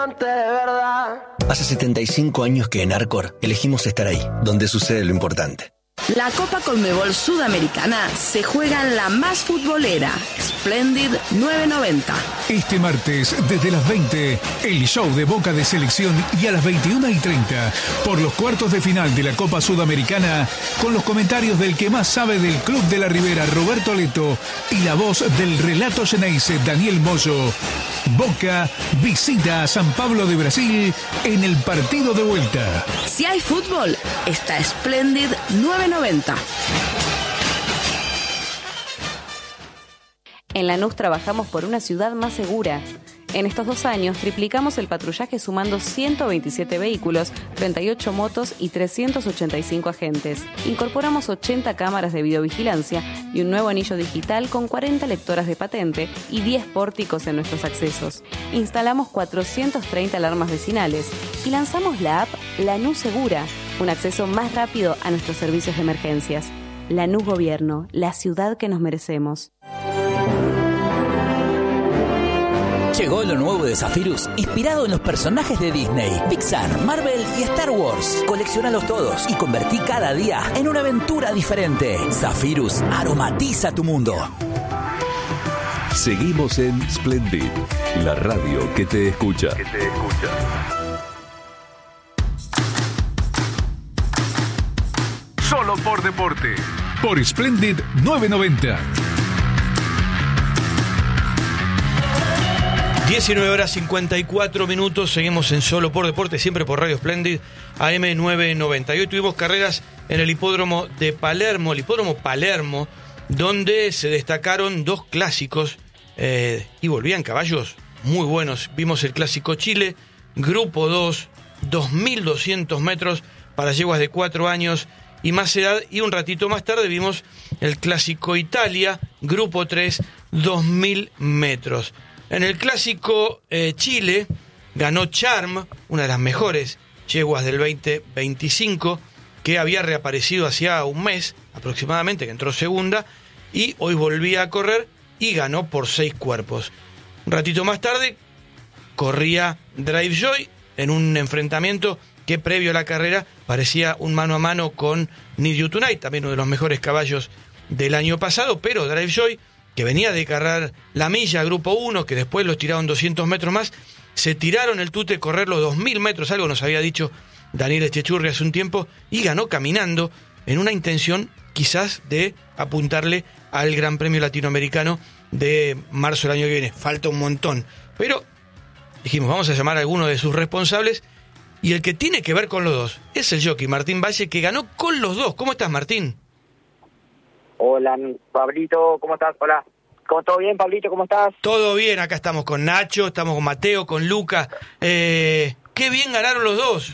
importante de verdad. Hace 75 años que en Arcor elegimos estar ahí, donde sucede lo importante. La Copa Conmebol Sudamericana se juega en la más futbolera, Splendid 990. Este martes, desde las 20, el show de Boca de Selección y a las 21:30, por los cuartos de final de la Copa Sudamericana, con los comentarios del que más sabe del Club de la Ribera, Roberto Leto, y la voz del relato Xeneize, Daniel Moyo. Boca visita a San Pablo de Brasil en el partido de vuelta. Si hay fútbol, está Splendid 990. En Lanús trabajamos por una ciudad más segura. En estos 2 años triplicamos el patrullaje sumando 127 vehículos, 38 motos y 385 agentes. Incorporamos 80 cámaras de videovigilancia y un nuevo anillo digital con 40 lectoras de patente y 10 pórticos en nuestros accesos. Instalamos 430 alarmas vecinales y lanzamos la app Lanús Segura, un acceso más rápido a nuestros servicios de emergencias. Lanús Gobierno, la ciudad que nos merecemos. Llegó lo nuevo de Zephyrus, inspirado en los personajes de Disney, Pixar, Marvel y Star Wars. Colecciónalos todos y convertí cada día en una aventura diferente. Zephyrus aromatiza tu mundo. Seguimos en Splendid, la radio que te escucha. Solo por deporte, por Splendid 990. 19:54, seguimos en Solo por Deporte, siempre por Radio Splendid, AM 990. Y hoy tuvimos carreras en el hipódromo de Palermo, el hipódromo Palermo, donde se destacaron 2 clásicos y volvían caballos muy buenos. Vimos el Clásico Chile, Grupo 2, 2.200 metros para yeguas de 4 años y más edad, y un ratito más tarde vimos el Clásico Italia, Grupo 3, 2.000 metros. En el Clásico Chile ganó Charm, una de las mejores yeguas del 2025, que había reaparecido hacía un mes aproximadamente, que entró segunda, y hoy volvía a correr y ganó por 6 cuerpos. Un ratito más tarde corría Drive Joy en un enfrentamiento que previo a la carrera parecía un mano a mano con Need You Tonight, también uno de los mejores caballos del año pasado, pero Drive Joy, que venía de cargar la milla, Grupo 1, que después los tiraron 200 metros más, se tiraron el tute correr los 2.000 metros, algo nos había dicho Daniel Echechurri hace un tiempo, y ganó caminando en una intención quizás de apuntarle al Gran Premio Latinoamericano de marzo del año que viene. Falta un montón, pero dijimos, vamos a llamar a alguno de sus responsables, y el que tiene que ver con los dos es el jockey Martín Valle, que ganó con los dos. ¿Cómo estás, Martín? Hola, Pablito, ¿cómo estás? Hola. ¿Todo bien, Pablito? ¿Cómo estás? Todo bien, acá estamos con Nacho, estamos con Mateo, con Luca. Qué bien ganaron los dos.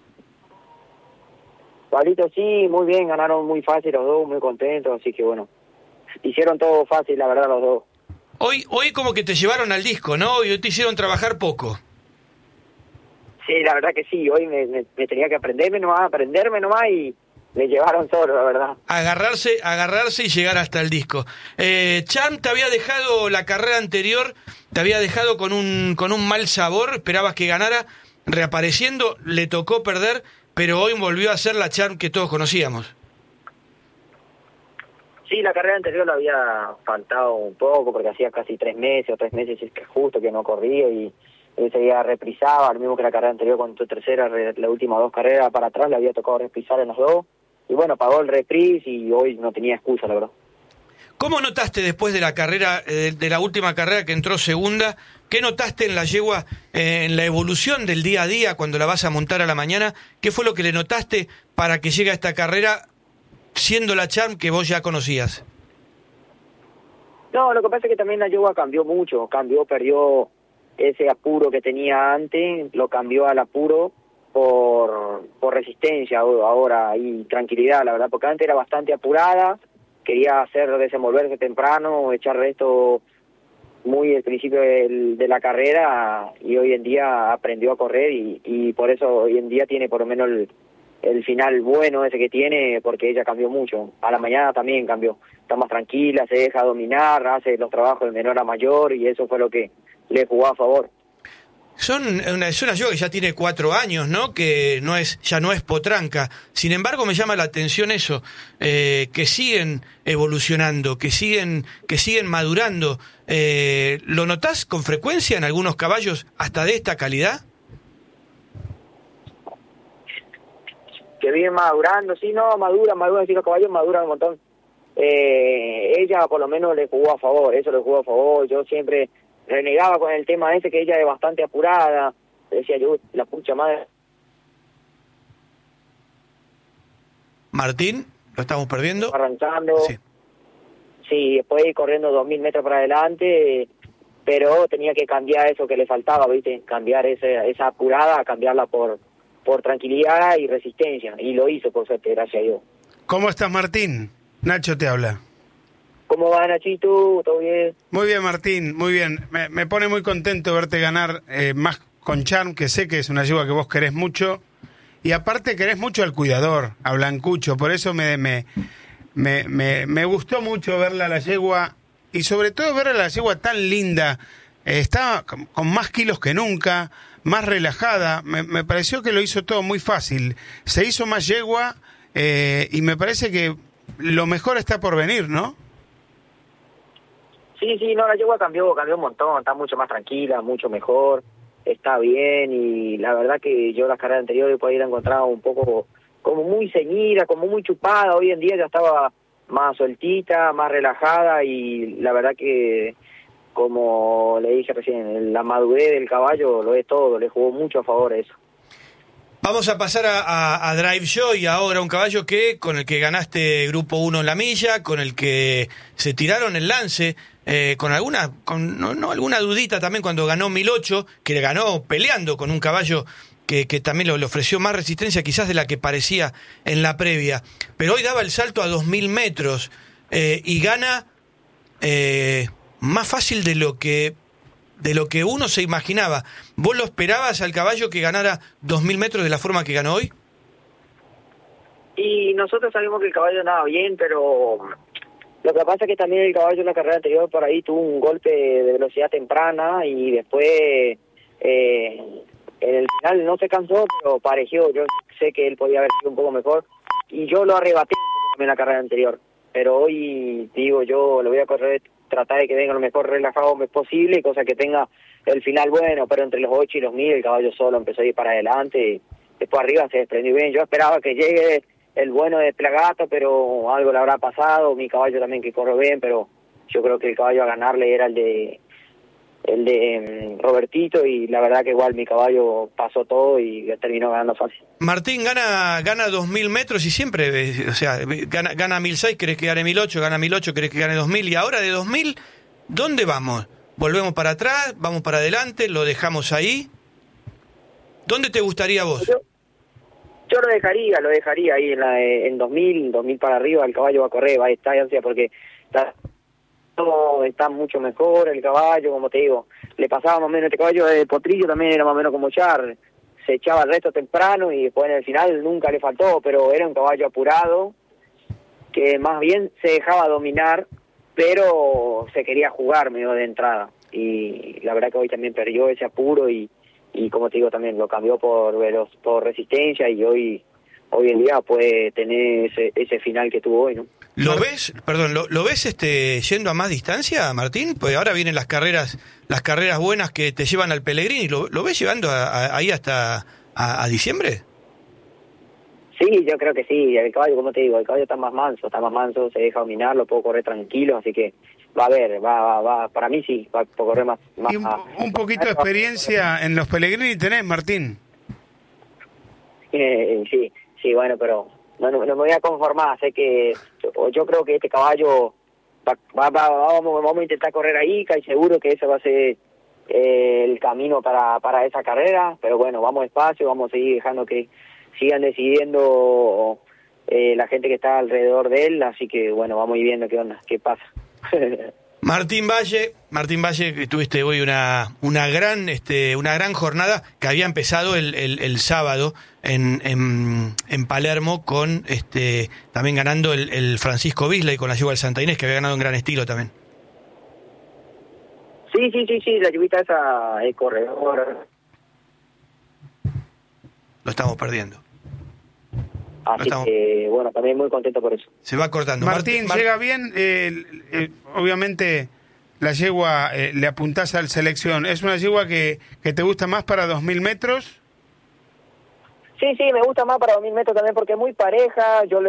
Pablito, sí, muy bien, ganaron muy fácil los dos, muy contentos, así que bueno, hicieron todo fácil, la verdad, los dos. Hoy como que te llevaron al disco, ¿no? Y hoy te hicieron trabajar poco. Sí, la verdad que sí, hoy me tenía que aprenderme nomás y me llevaron solo, la verdad. Agarrarse y llegar hasta el disco. Charm te había dejado la carrera anterior, te había dejado con un mal sabor, esperabas que ganara, reapareciendo, le tocó perder, pero hoy volvió a ser la Charm que todos conocíamos. Sí, la carrera anterior le había faltado un poco, porque hacía casi 3 meses es que justo que no corría y se había reprisado, al mismo que la carrera anterior con tu tercera, la última 2 carreras para atrás le había tocado reprisar en los 2. Y bueno, pagó el reprise y hoy no tenía excusa, la verdad. ¿Cómo notaste después de la carrera, de la última carrera que entró segunda, qué notaste en la yegua, en la evolución del día a día cuando la vas a montar a la mañana? ¿Qué fue lo que le notaste para que llegue a esta carrera siendo la Charm que vos ya conocías? No, lo que pasa es que también la yegua cambió mucho, perdió ese apuro que tenía antes, lo cambió al apuro por resistencia ahora y tranquilidad, la verdad, porque antes era bastante apurada, quería desenvolverse temprano, echar resto muy al principio de la carrera, y hoy en día aprendió a correr y por eso hoy en día tiene por lo menos el final bueno ese que tiene, porque ella cambió mucho. A la mañana también cambió, está más tranquila, se deja dominar, hace los trabajos de menor a mayor y eso fue lo que le jugó a favor. Es una yegua que ya tiene 4 años, ¿no? Que ya no es potranca. Sin embargo, me llama la atención eso, que siguen evolucionando, que siguen madurando. ¿Lo notás con frecuencia en algunos caballos hasta de esta calidad? Que vienen madurando, sí, no, maduran, sí, los caballos maduran un montón. Ella por lo menos le jugó a favor, yo siempre renegaba con el tema ese, que ella es bastante apurada, decía yo, la pucha madre. Martín, ¿lo estamos perdiendo? Arrancando, sí, después corriendo 2000 metros para adelante, pero tenía que cambiar eso que le faltaba, ¿viste? Cambiar esa apurada, cambiarla por tranquilidad y resistencia, y lo hizo, por suerte, gracias a Dios. ¿Cómo estás, Martín? Nacho te habla. ¿Cómo va, Nachito? ¿Todo bien? Muy bien, Martín, muy bien. Me pone muy contento verte ganar, más con Charm, que sé que es una yegua que vos querés mucho, y aparte querés mucho al cuidador, a Blancucho, por eso me gustó mucho verla a la yegua, y sobre todo verla a la yegua tan linda, está con más kilos que nunca, más relajada, me pareció que lo hizo todo muy fácil, se hizo más yegua, y me parece que lo mejor está por venir, ¿no? Sí, no, la yegua cambió un montón, está mucho más tranquila, mucho mejor, está bien, y la verdad que yo las carreras anteriores por ahí la encontraba un poco como muy ceñida, como muy chupada. Hoy en día ya estaba más sueltita, más relajada, y la verdad que, como le dije recién, la madurez del caballo lo es todo, le jugó mucho a favor eso. Vamos a pasar a Drive Joy ahora, un caballo con el que ganaste Grupo 1 en la milla, con el que se tiraron el lance, con alguna dudita también cuando ganó 1008, que le ganó peleando con un caballo que también le ofreció más resistencia quizás de la que parecía en la previa. Pero hoy daba el salto a 2000 metros y gana más fácil de lo que uno se imaginaba. ¿Vos lo esperabas al caballo que ganara 2000 metros de la forma que ganó hoy? Y nosotros sabemos que el caballo andaba bien, pero lo que pasa es que también el caballo en la carrera anterior por ahí tuvo un golpe de velocidad temprana, y después en el final no se cansó, pero pareció. Yo sé que él podía haber sido un poco mejor, y yo lo arrebaté un poco también en la carrera anterior, pero hoy digo, yo lo voy a correr, tratar de que venga lo mejor relajado posible, cosa que tenga el final bueno, pero entre los 8 y los 1000 el caballo solo empezó a ir para adelante, y después arriba se desprendió bien. Yo esperaba que llegue el bueno de Plagato, pero algo le habrá pasado. Mi caballo también, que corre bien, pero yo creo que el caballo a ganarle era el de Robertito, y la verdad que igual mi caballo pasó todo y terminó ganando fácil. Martín gana 2000 metros y siempre, o sea, gana 1006, querés que gane 1008, gana 1008, querés que gane 2000, y ahora de 2000, ¿dónde vamos? ¿Volvemos para atrás? ¿Vamos para adelante? ¿Lo dejamos ahí? ¿Dónde te gustaría vos? Yo lo dejaría ahí en 2000 para arriba. El caballo va a correr, va a estar ansia, porque está mucho mejor el caballo, como te digo. Le pasaba más o menos, este caballo de Potrillo también era más o menos como Char, se echaba el resto temprano y después en el final nunca le faltó, pero era un caballo apurado, que más bien se dejaba dominar, pero se quería jugar medio de entrada, y la verdad que hoy también perdió ese apuro, y como te digo, también lo cambió por resistencia, y hoy en día puede tener ese final que tuvo hoy, ¿no? ¿Lo ves yendo a más distancia, Martín? Pues ahora vienen las carreras buenas que te llevan al Pellegrini. ¿Lo ves llegando ahí hasta a diciembre? Sí, yo creo que sí. El caballo, como te digo, el caballo está más manso, se deja dominar, lo puedo correr tranquilo, así que va a ver, va para mí sí, va a correr más. Y un poquito de experiencia en los Pellegrini tenés, Martín. Sí, bueno, pero no me voy a conformar. Sé que yo creo que este caballo vamos a intentar correr ahí, y seguro que ese va a ser el camino para esa carrera, pero bueno, vamos despacio, vamos a seguir dejando que sigan decidiendo la gente que está alrededor de él, así que bueno, vamos a ir viendo qué onda, qué pasa. Martín Valle, tuviste hoy una gran jornada que había empezado el sábado en Palermo, con también ganando el Francisco Bisley con la yegua del Santa Inés, que había ganado en gran estilo también. Sí, la yugüita esa es corredora, lo estamos perdiendo. Así que, bueno, también muy contento por eso. Se va cortando. Martín, llega bien, obviamente la yegua le apuntás al selección. ¿Es una yegua que te gusta más para 2.000 metros? Sí, me gusta más para 2.000 metros también porque es muy pareja. Yo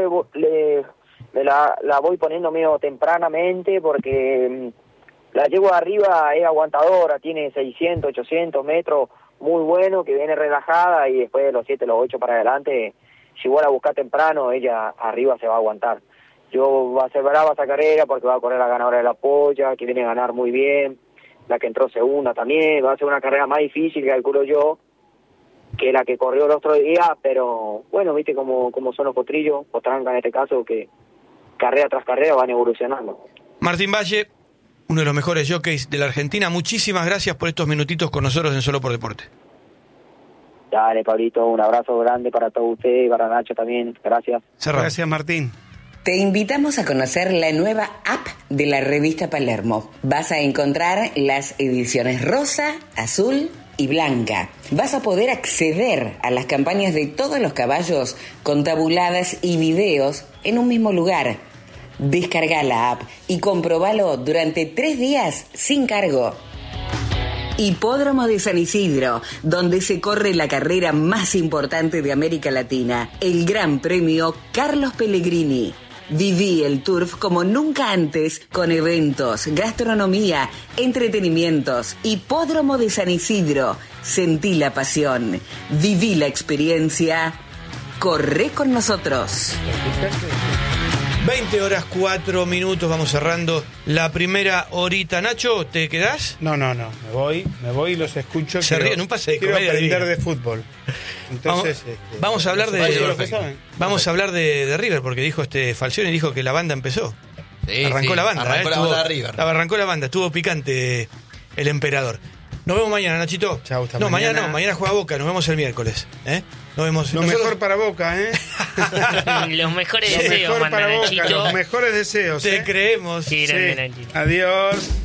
la voy poniendo medio tempranamente porque la yegua arriba es aguantadora, tiene 600, 800 metros, muy bueno, que viene relajada y después de los 7, los 8 para adelante, si vos la buscás temprano, ella arriba se va a aguantar. Yo va a ser brava esa carrera porque va a correr la ganadora de la polla, que viene a ganar muy bien, la que entró segunda también, va a ser una carrera más difícil, calculo yo, que la que corrió el otro día, pero bueno, viste como son los potrillos, o tranca en este caso, que carrera tras carrera van evolucionando. Martín Valle, uno de los mejores jockeys de la Argentina, muchísimas gracias por estos minutitos con nosotros en Solo por Deporte. Dale, Pablito, un abrazo grande para todos ustedes y para Nacho también, gracias. Gracias, Martín. Te invitamos a conocer la nueva app de la revista Palermo. Vas a encontrar las ediciones rosa, azul y blanca. Vas a poder acceder a las campañas de todos los caballos con tabuladas y videos en un mismo lugar. Descarga la app y comprobalo durante 3 días sin cargo. Hipódromo de San Isidro, donde se corre la carrera más importante de América Latina, el Gran Premio Carlos Pellegrini. Viví el Turf como nunca antes, con eventos, gastronomía, entretenimientos. Hipódromo de San Isidro. Sentí la pasión. Viví la experiencia. Corre con nosotros. 20:04, vamos cerrando la primera horita. Nacho, ¿te quedás? No, me voy y los escucho. Se ríen, un pase de quiero comedia aprender divina. de fútbol. Entonces, vamos a hablar vamos a hablar de River, porque dijo Falcioni, dijo que la banda empezó. Sí, arrancó la banda. Arrancó la banda de River. Arrancó la banda, estuvo picante el emperador. Nos vemos mañana, Nachito. Chau, hasta mañana. Mañana juega Boca, nos vemos el miércoles. Nos vemos. Lo mejor para Boca, Los mejores lo deseos, mejor para Boca, Nachito. los mejores deseos. Te creemos. Sí, Adiós.